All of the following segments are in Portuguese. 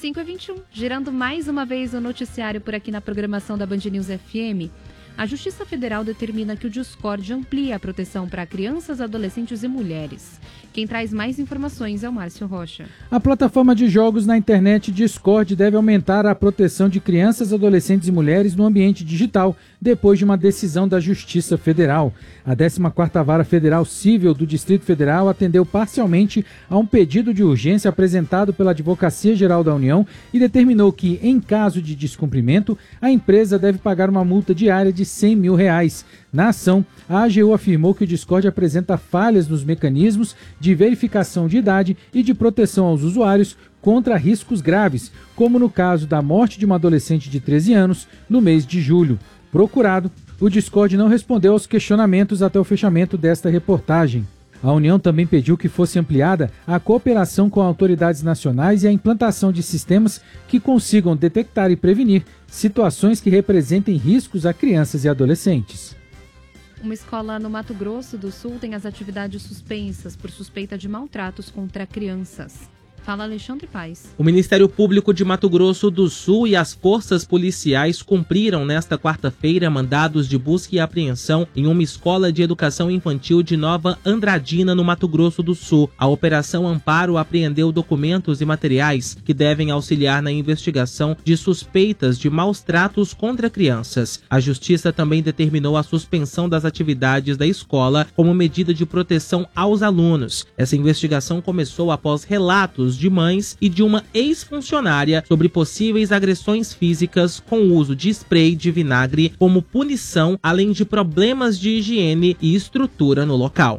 5h21, girando mais uma vez o noticiário por aqui na programação da Band News FM. A Justiça Federal determina que o Discord amplie a proteção para crianças, adolescentes e mulheres. Quem traz mais informações é o Márcio Rocha. A plataforma de jogos na internet Discord deve aumentar a proteção de crianças, adolescentes e mulheres no ambiente digital, depois de uma decisão da Justiça Federal. A 14ª Vara Federal Civil do Distrito Federal atendeu parcialmente a um pedido de urgência apresentado pela Advocacia Geral da União e determinou que, em caso de descumprimento, a empresa deve pagar uma multa diária de R$100 mil. Na ação, a AGU afirmou que o Discord apresenta falhas nos mecanismos de verificação de idade e de proteção aos usuários contra riscos graves, como no caso da morte de uma adolescente de 13 anos no mês de julho. Procurado, o Discord não respondeu aos questionamentos até o fechamento desta reportagem. A União também pediu que fosse ampliada a cooperação com autoridades nacionais e a implantação de sistemas que consigam detectar e prevenir situações que representem riscos a crianças e adolescentes. Uma escola no Mato Grosso do Sul tem as atividades suspensas por suspeita de maltratos contra crianças. Fala Alexandre Paes. O Ministério Público de Mato Grosso do Sul e as forças policiais cumpriram nesta quarta-feira mandados de busca e apreensão em uma escola de educação infantil de Nova Andradina, no Mato Grosso do Sul. A Operação Amparo apreendeu documentos e materiais que devem auxiliar na investigação de suspeitas de maus tratos contra crianças. A Justiça também determinou a suspensão das atividades da escola como medida de proteção aos alunos. Essa investigação começou após relatos de mães e de uma ex-funcionária sobre possíveis agressões físicas com o uso de spray de vinagre como punição, além de problemas de higiene e estrutura no local.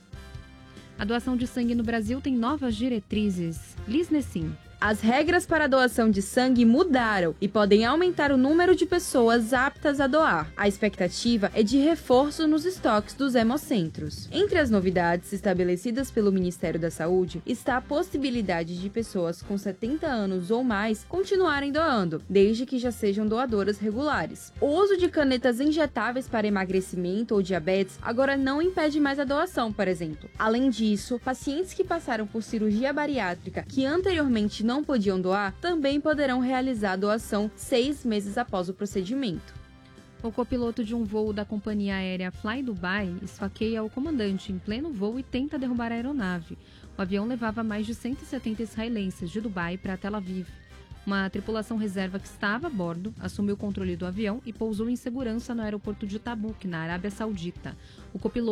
A doação de sangue no Brasil tem novas diretrizes. Liz Nessim. As regras para a doação de sangue mudaram e podem aumentar o número de pessoas aptas a doar. A expectativa é de reforço nos estoques dos hemocentros. Entre as novidades estabelecidas pelo Ministério da Saúde está a possibilidade de pessoas com 70 anos ou mais continuarem doando, desde que já sejam doadoras regulares. O uso de canetas injetáveis para emagrecimento ou diabetes agora não impede mais a doação, por exemplo. Além disso, pacientes que passaram por cirurgia bariátrica que anteriormente não podiam doar, também poderão realizar a doação 6 meses após o procedimento. O copiloto de um voo da companhia aérea Fly Dubai esfaqueia o comandante em pleno voo e tenta derrubar a aeronave. O avião levava mais de 170 israelenses de Dubai para Tel Aviv. Uma tripulação reserva que estava a bordo assumiu o controle do avião e pousou em segurança no aeroporto de Tabuk, na Arábia Saudita. O copiloto